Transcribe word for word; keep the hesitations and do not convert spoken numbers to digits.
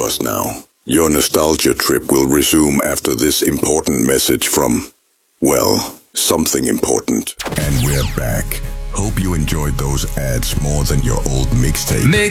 us now. Your nostalgia trip will resume after this important message from, well, something important. And we're back. Hope you enjoyed those ads more than your old mixtape.